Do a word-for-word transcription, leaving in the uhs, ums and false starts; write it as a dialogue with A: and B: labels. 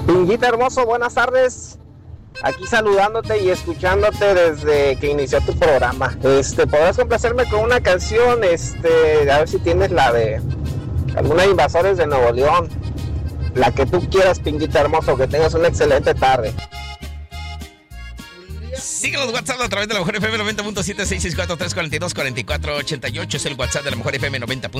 A: Pinguita hermoso, buenas tardes. Aquí saludándote y escuchándote desde que inició tu programa. Este, podrás complacerme con una canción, este, a ver si tienes la de alguna Invasores de Nuevo León. La que tú quieras, Pinguita hermoso, que tengas una excelente tarde.
B: Síguenos WhatsApp a través de la Mejor F M noventa punto siete, seis seis cuatro, tres cuatro dos, cuatro cuatro ocho ocho. Es el WhatsApp de la Mejor F M noventa.